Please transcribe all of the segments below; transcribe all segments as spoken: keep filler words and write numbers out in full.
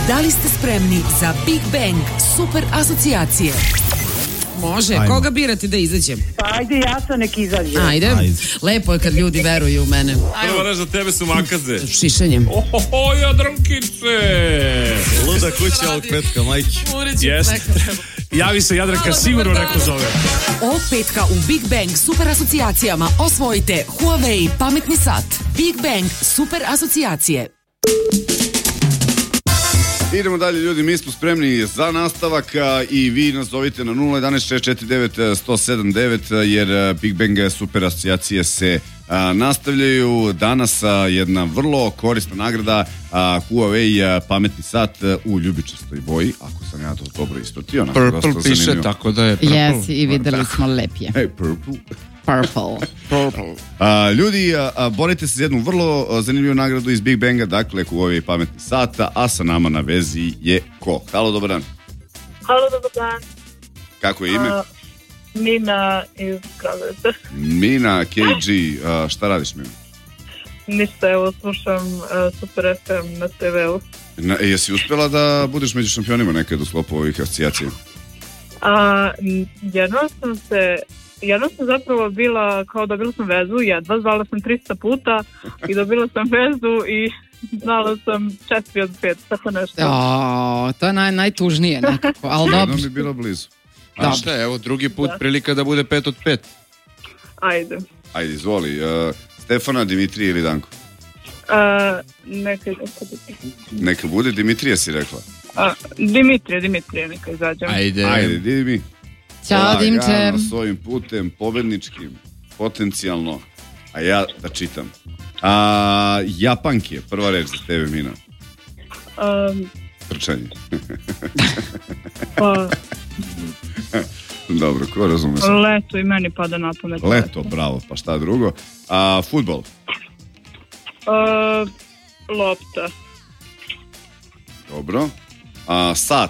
Da li ste spremni za Big Bang super asocijacije? Može, ajde. Koga birati da izađem? Pa ajde, ja sam nek izađe. Ajde. Ajde, lepo je kad ljudi veruju u mene. Prvo reč za tebe su makaze. Šišanjem. Ohoho, Jadrankice! Luda kuća ovog petka, majke. Jeste. Javi se Jadranka, sigurno neko zove. Ovog petka u Big Bang super asocijacijama osvojite Huawei pametni sat. Big Bang super asocijacije. Idemo dalje, ljudi, mi smo spremni za nastavak i vi nas zovite na nula jedanaest šest četiri devet jedan zero sedam devet jer Big Bang super asocijacije se a, nastavljaju. Danas a, jedna vrlo korisna nagrada, a, Huawei a, pametni sat a, u ljubičastoj boji, ako sam ja to dobro ispratio. Purple piše, zanimljivo. Tako da je purple. Yes, i videli smo lepje. Hey, purple. Purple. Purple. A, ljudi, a, a, borite se za jednu vrlo a, zanimljivu nagradu iz Big Banga, dakle Huawei pametni sata, a sa nama na vezi je ko? Halo, dobar dan. Halo, dobar dan. Kako je ime? Uh, Mina iz Kragujevca. Mina, K G, a, šta radiš, Mina? Ništa, evo slušam uh, Super F M na te ve u. Na, e, jesi uspjela da budeš među šampionima nekad u sklopu ovih asocijacija? A, jedno sam se... Jedno sam zapravo bila, kao dobila sam vezu, jedva, zvala sam trista puta i dobila sam vezu i znala sam četiri od pet, tako nešto. O, to je naj, najtužnije nekako, ali dobro. Jedno mi je bilo blizu. A šta, evo, drugi put da. Prilika da bude pet od pet. Ajde. Ajde, izvoli. Uh, Stefana, Dimitrije ili Danko? Uh, neka, neka, neka bude, Dimitrija si rekla. Uh, Dimitrije, Dimitrije, neka izađem. Ajde. Ajde, Dimi. Ćao, Dimče. S ovim putem, pobedničkim, potencijalno, a ja da čitam. A, Japanke, prva reč za tebe, Mina. Um, Trčanje. pa... Dobro, ko razume se? Leto i meni pada na pamet. Leto, bravo, pa šta drugo? A, fudbal? Uh, lopta. Dobro. A, sat?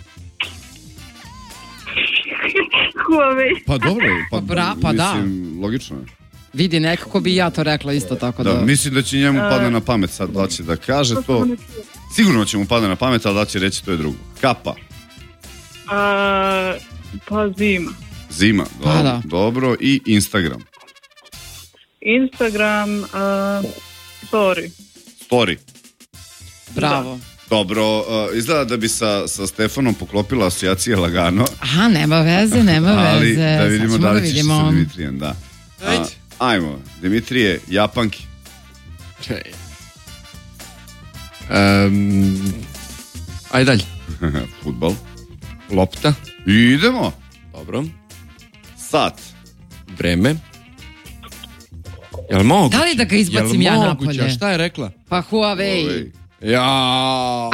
Huawei. Pa dobro, pa, Bra, pa mislim, da. Logično je. Vidi, nekako bi ja to rekla isto tako da... Da, mislim da će njemu padne na pamet sad da će da kaže to. Sigurno će mu padne na pamet, ali da će reći to je drugo. Kapa? A, pa zima. Zima, dobro, da. dobro. I Instagram? Instagram, uh, story. Story. Bravo. Da. Dobro, uh, izgleda da bi sa, sa Stefanom poklopila asocijacije lagano. Aha, nema veze, nema ali veze. Ali da vidimo da li ćeš vidimo. sa Dimitrijem, da. Ajde. Uh, ajmo, Dimitrije, Japanki. Um, ajde dalje. Fudbal. Lopta. Idemo. Dobro. Sat. Vreme. Jel moguće? Da li da ga izbacim Jel ja moguće? napolje? A šta je rekla? Pa Huawei. Huawei. Ja.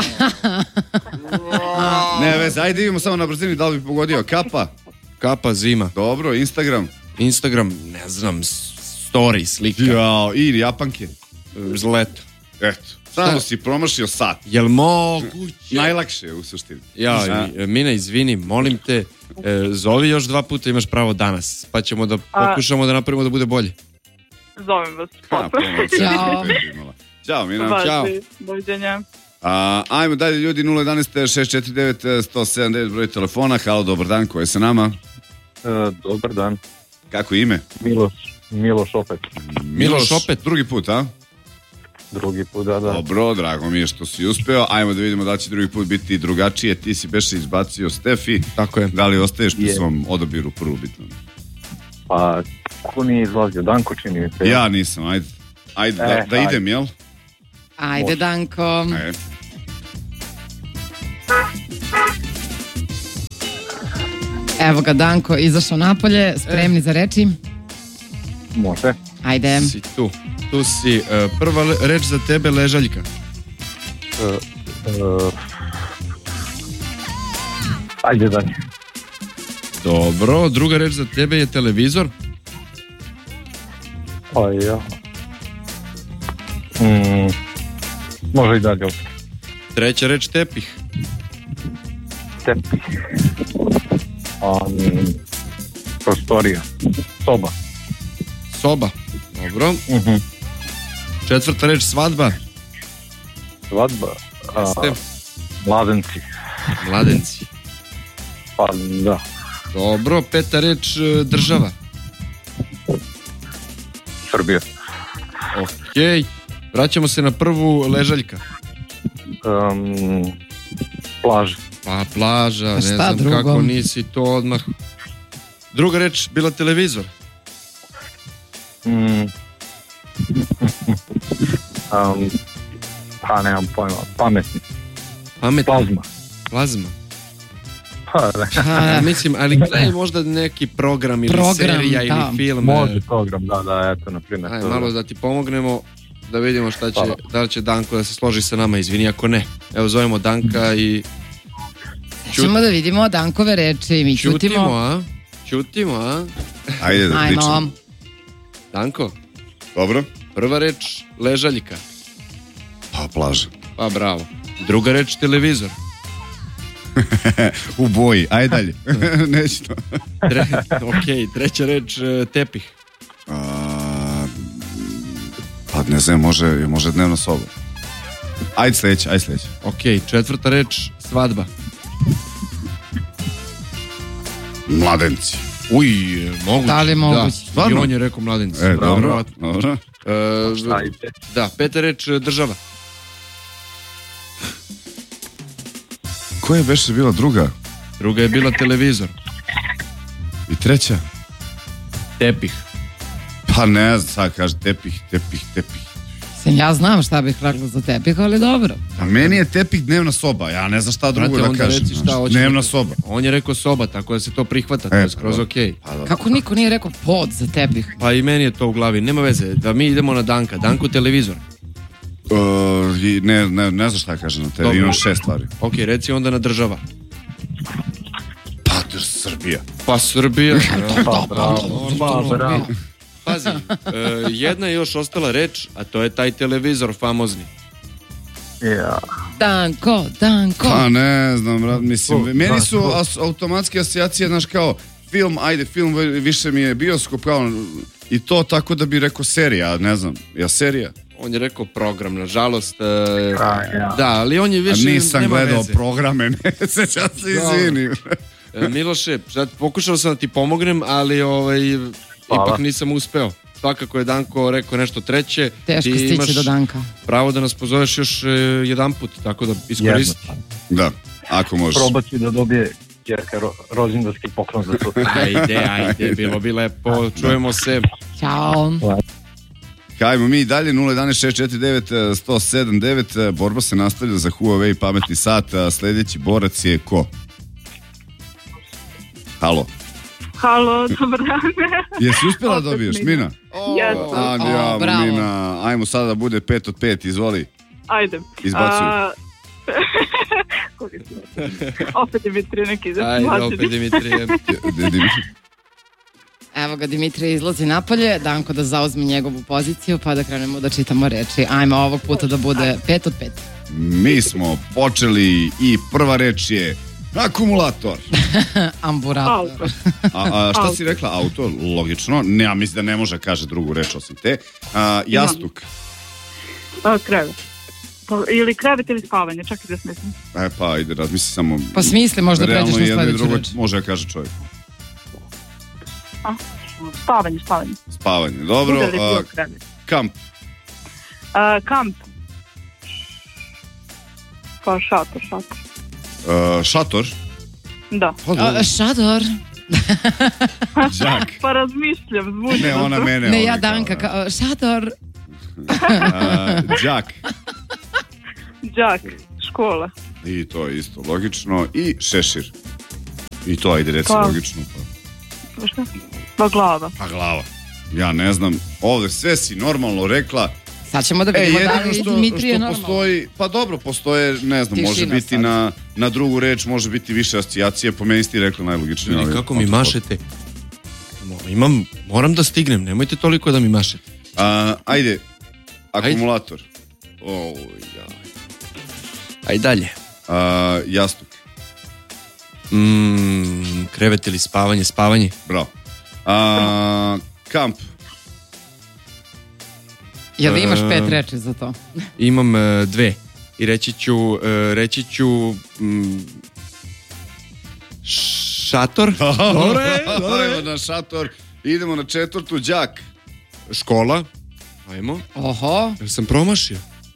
Ne veze, ajde idemo samo na brzini da li bi pogodio. Kapa. Kapa, zima. Dobro, Instagram. Instagram, ne znam, story, slika. Jao, i Japanke. Leto. Eto, samo si promašio sat. Jel moguće? Najlakše je u suštini. Ja, Mina, izvini, molim te, e, zovi još dva puta, imaš pravo danas, pa ćemo da pokušamo da napravimo da bude bolje. Zovem vas. Ha, Ćao. Ćao, Mina. Ćao. Doviđenja. A, ajmo dalje, ljudi, nula jedanaest šest četiri devet jedan zero sedam devet broj telefona. Halo, dobar dan, ko je sa nama? E, dobar dan. Kako ime? Miloš, Miloš opet. Miloš opet? Drugi put, a? Drugi put, da, da. Dobro, drago mi je što si uspeo. Ajmo da vidimo da će drugi put biti drugačije. Ti si beše izbacio Stefi. Tako je. Da li ostaješ pri Je. svom odabiru prvu bitnu? Pa, ko nije izlazio? Danko čini mi se. Ja nisam, ajde. Ajde, da, E, da ajde. idem, jel? Ajde, Danko. Ajde. Evo ga, Danko, izašao napolje, spremni e. za reči. Može. Ajde. Si tu. Tu si. Uh, prva le, reč za tebe, ležaljka. Uh, uh, ajde dalje. Dobro. Druga reč za tebe je televizor. Pa ja. Mm, može i dalje. Treća reč tepih. Tepih. Um, prostorija. Soba. Soba. Dobro. Uh-huh. Četvrta reč svadba. Svadba. A, Ste. Mladenci. Mladenci. Pa da. Dobro, peta reč, e, država. Srbija. Okej. Vraćamo se na prvu, ležaljka. Um, plaža. Pa plaža, ne šta znam drugo? kako nisi to odmah. Druga reč, bila televizor. Mm. um, pa nemam pojma. Pametni. Pametna. Plazma. Plazma. Pa da. A, mislim, ali gledaj možda neki program ili Program, serija da. ili film. Može program, da, da, eto, na primjer. Aj, malo da ti pomognemo, da vidimo šta će, da li će Danko da se složi sa nama, izvini ako ne. Evo zovemo Danka i Čut- Ćemo da vidimo Dankove reči. Mi čutimo, ćutimo. a? Čutimo, a? Ajde da pričamo. Ajmo. Danko, Dobro? prva reč, ležaljka. Pa plaža. Pa bravo. Druga reč, televizor. U boji, ajde dalje. Neću to. Tre, ok, treća reč, e, tepih. A, pa ne znam, može, može dnevna soba. Ajde sledeća, ajde sledeća. Ok, četvrta reč, svadba. Mladenci. Uj, moguće. Da li moguće? Da, i Stvarno? on je rekao mladenci. E, Bravo. dobro, dobro. E, Ajde. da, peta reč, država. Koja je beše bila druga? Druga je bila televizor. I treća? Tepih. Pa ne znam, sad kaže tepih, tepih, tepih. Mislim, ja znam šta bih rekla za tepih, ali dobro. A meni je tepih dnevna soba, ja ne znam šta drugo Brate, da onda kažem. reci šta znaš. hoćeš. Dnevna da- soba. On je rekao soba, tako da se to prihvata, to E, je skroz pa, okej. Pa, da. Kako niko nije rekao pod za tepih? Pa i meni je to u glavi, nema veze, da mi idemo na Danka. Danko televizor. Uh, i ne, ne, ne znam šta kažem na tebi, Dobro. imam šest stvari. Ok, reci onda na država. Pa, drž, Srbija. Pa Srbija. Pa bravo. Pa bravo. Pazi, e, jedna je još ostala reč, a to je taj televizor famozni. Ja. Danko, Danko. Pa ne znam, brat, mislim, To, meni da, su to. as, automatske asocijacije, znaš, kao film, ajde, film više mi je bioskop, kao i to tako da bi rekao serija, ne znam, ja serija. On je rekao program, nažalost. E, A, ja. da, ali on je A više... nisam nema gledao veze. programe, ne sećam se, izvinim. E, Miloše, sad pokušao sam da ti pomognem, ali ovaj, ipak nisam uspeo. Svakako je Danko rekao nešto treće. Teško Ti stići imaš do Danka. pravo da nas pozoveš još e, jedan put, tako da iskoristi. Da, ako možeš. Probat ću da dobije Jerka ro, rođendanski poklon za to. Ajde, ajde, bilo bi lepo. Čujemo se. Ćao. Hajmo mi dalje, nula jedan šest četiri devet jedan sedam devet, borba se nastavlja za Huawei pametni sat, a sledeći borac je ko? Halo. Halo, dobar dan. Jesi uspjela da Opet dobiješ, Mina. Mina? Jesam. A, O, ja, bravo. Mina, ajmo sada da bude pet od pet, izvoli. Ajde. Izbacuj. A, opet je Dimitrije neki Ajde, izbačeni. opet Dimitrije. Evo ga, Dimitrije izlazi napolje, Danko da zauzme njegovu poziciju, pa da krenemo da čitamo reči. Ajmo ovog puta da bude pet od pet. Mi smo počeli i prva reč je akumulator. Amburator. Auto. A, a šta Auto. si rekla? Auto, logično. Ne, ja mislim da ne može kaže drugu reč osim te. A, jastuk. A, krevet. Pa, ili krevet ili spavanje, čak i da smislim. E pa, ajde, razmisli samo. Pa smisli, možda realno pređeš na jedno i sledeću drugo reč. može da kaže čovjek. A, spavanje, spavanje. Spavanje, dobro. Bude li bio A, krevet. kamp. A, kamp. Pa šator, šator. A, šator. Da. A, šador. Đak. Pa razmišljam, zvuči. Ne, ona mene. Ne, ovdje ja kao, Danka. Kao, šador. a, đak. Đak, škola. I to je isto logično. I šešir. I to ajde reci Pa. logično. Pa. Pa šta? Pa glava. Pa glava. Ja ne znam. Ovde sve si normalno rekla. Sad ćemo da E, vidimo da jedino li što, Dimitrije što normalno. postoji, pa dobro, postoje, ne znam, Tišina može biti sad. na, na drugu reč, može biti više asocijacije, po meni si ti rekla najlogičnije. Ljudi, ali- kako mi mašete? Mo- Imam, moram da stignem, nemojte toliko da mi mašete. A, ajde, akumulator. O, ja. Ajde dalje. A, jastuk, Mm, krevet ili spavanje, spavanje. bravo. A, kamp, Jel imaš E, pet reči za to? Imam e, dve. i reći ću, uh, reći ću mm, šator. Dobro je, dobro je. Na šator. Idemo na četvrtu, đak. Škola. Ajmo. Oho. Jer sam promašio.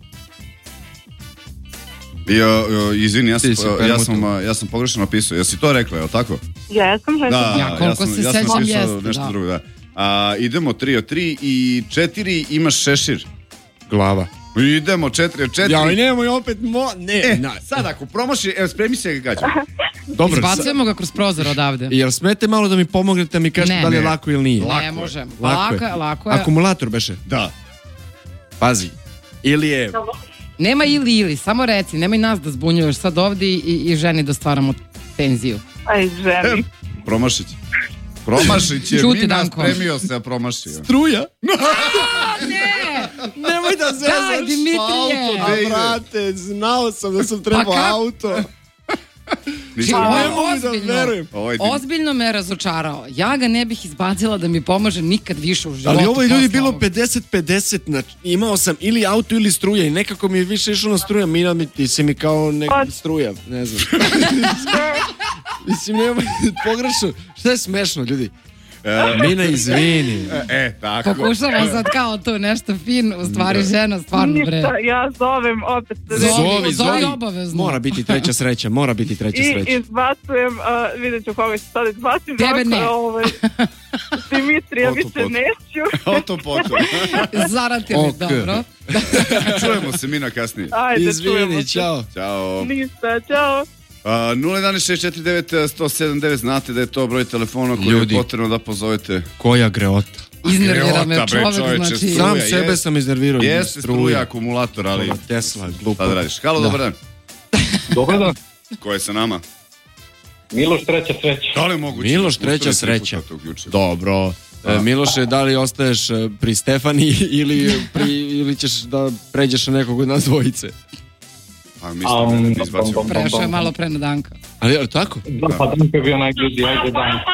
I, uh, izvini, ja sam, Ti si uh, ja, sam, permutovao. uh, ja sam pogrešno napisao. Jesi to rekla, je li tako? Jesam, jesam. Da, Ja, koliko ja sam, se ja sam sećam, napisao jeste, nešto da. drugo, da. A, idemo tri od tri i četiri imaš šešir. Glava. Idemo četiri od četiri. Ja, i nemoj opet mo... Ne, E, na, sad ako promaši, evo, spremi se gađa. dobro. Izbacujemo ga kroz prozor odavde. Jel smete malo da mi pomognete, mi kažete Ne. da li je Ne. lako ili nije? Ne možemo. Lako Lako je. je, lako je. Akumulator beše. Da. Pazi. Ili je... Nema ili ili, samo reci, nemoj nas da zbunjuješ sad ovdje i, i ženi da stvaramo tenziju. Aj, ženi. Promašić. Promašić je, Čuti, Mina Danko. spremio se, a promašio. Struja. Ne! Nemoj da Daj, zezaš. Dimitrije! Auto, A brate, znao sam da sam trebao Pa kako? auto. Nisam Ovo je Ne mogu da ozbiljno. verujem. Ovo je dim- Ozbiljno me razočarao. Ja ga ne bih izbacila da mi pomaže nikad više u životu. Ali ovo je ljudi posle bilo ovog. pedeset pedeset, znači imao sam ili auto ili struja i nekako mi je više išlo na struja, Mina mi ti si mi kao neka struja, ne znam. Mislim, nema pogrešno. Šta je smešno, ljudi? Mina, izvini. E, tako. Pokušamo sad kao to nešto fin, u stvari žena stvarno bre. Ništa, ja zovem opet. Zovi, Zovi, zovi zovi. obavezno. Mora biti treća sreća, mora biti treća I sreća. izbacujem, uh, vidjet ću koga ću sad izbacim. Tebe ne. Ovaj, Dimitrija Oto, više poto. neću. Auto potom. Zaratili, Ok. dobro. Čujemo se, Mina, kasnije. Ajde, čujemo Izvini, se. čao. Ćao. Ništa, čao. Uh, nula jedan šest četiri devet jedan sedam devet, znate da je to broj telefona koji Ljudi. je potrebno da pozovete. Koja greota. Iznervira me Greota, bre, čovek, čoveče, znači... struja. Sam jest. sebe sam iznervirao. Jeste struja, akumulator, ali Ona Tesla, glupo. šta da radiš? Halo, Da. dobar dan. Dobar dan. Ko je sa nama? Miloš, treća sreća. Da li je moguće? Miloš, Pustili treća tri sreća. puta tog juče. Dobro. E, Miloše, da li ostaješ e, pri Stefani ili, pri, ili ćeš da pređeš na nekog od nas dvojice? A mislim da ne izbacimo. Prešao je malo pre na Danka. Ali je tako? Da, pa Danko je bio najbliži, ajde Danko.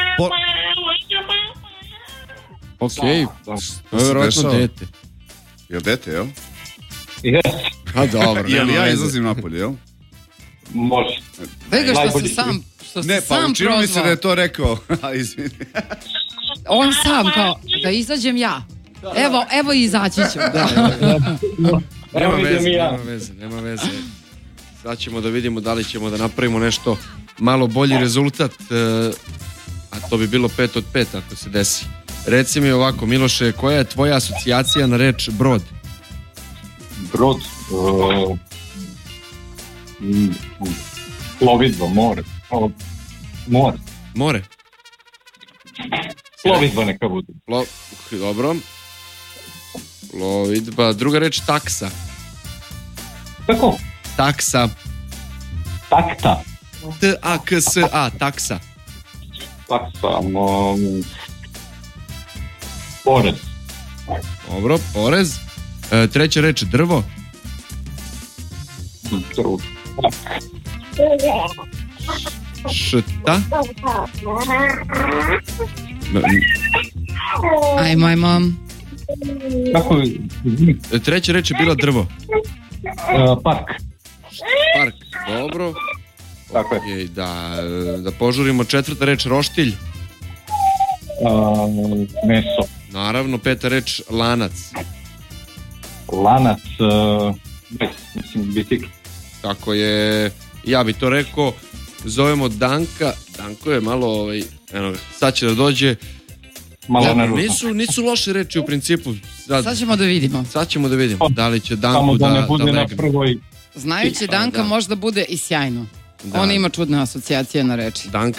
Okej, Da. to je vjerojatno dešava? dete. Jel dete, jel? Jes, A dobro, Jel nema ja veze. izlazim napolje, jel? može. Vidi ga što Najbolji. se sam, što se Ne, pa sam učinilo mi se prozvao. da je to rekao. A, izvini. On sam kao, da izađem ja. Evo, evo i izaći ću. Nema Evo vidim veze, i ja. nema veze, nema veze. Sad ćemo da vidimo da li ćemo da napravimo nešto malo bolji rezultat, e, a to bi bilo pet od pet ako se desi. Reci mi ovako, Miloše, koja je tvoja asocijacija na reč brod? Brod. Uh, mm, plovidba, more. O, more. More? Plovidba neka bude. Plo... Dobro. Plovidba. Druga reč, taksa. Tako? Taksa. Takta. T A K S A, taksa. Taksa. Um, porez. Dobro, porez. E, treća reč, drvo. Drvo. Šta. Ajmo, ajmo. Kako je? E, treća reč je bila drvo. Uh, park. Park. Dobro. Tako je. Okej, da, da požurimo. Četvrta reč, roštilj. Uh, meso. Naravno, peta reč, lanac. Lanac. Uh, mislim, bicikl. Tako je, ja bi to rekao. Zovemo Danka. Danko je malo, ovaj, eno ga, sad će da dođe. Malo Ja, nervozno. nisu, nisu loše reči u principu. Sad, Sad ćemo da vidimo. sad ćemo da vidimo da li će Danku Samo da da, ne da, bude na legne. prvoj. Znajući Pa, Danka da. možda bude i sjajno. Da. On ima čudne asocijacije na reči. Danka